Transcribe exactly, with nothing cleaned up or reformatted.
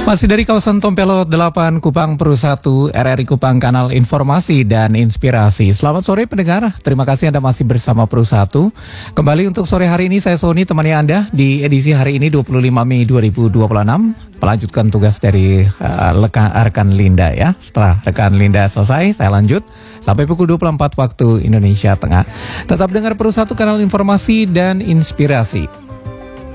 Masih dari kawasan Tompelo delapan Kupang Peru satu R R I Kupang, kanal informasi dan inspirasi. Selamat sore pendengar, terima kasih Anda masih bersama Peru satu. Kembali untuk sore hari ini saya Sony temani Anda di edisi hari ini dua puluh lima Mei dua ribu dua puluh enam. Melanjutkan tugas dari uh, rekan, rekan Linda ya. Setelah rekan Linda selesai, saya lanjut sampai pukul dua puluh empat waktu Indonesia Tengah. Tetap dengar Peru satu, kanal informasi dan inspirasi.